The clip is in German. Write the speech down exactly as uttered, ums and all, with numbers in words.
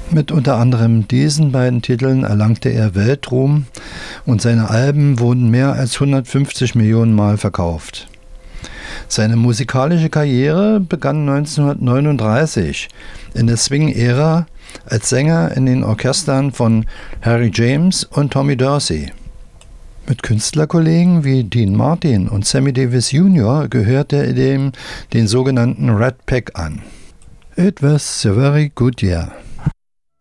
Mit unter anderem diesen beiden Titeln erlangte er Weltruhm und seine Alben wurden mehr als hundertfünfzig Millionen Mal verkauft. Seine musikalische Karriere begann neunzehnhundertneununddreißig in der Swing-Ära als Sänger in den Orchestern von Harry James und Tommy Dorsey. Mit Künstlerkollegen wie Dean Martin und Sammy Davis Junior gehörte er dem den sogenannten Rat Pack an. It was a very good year.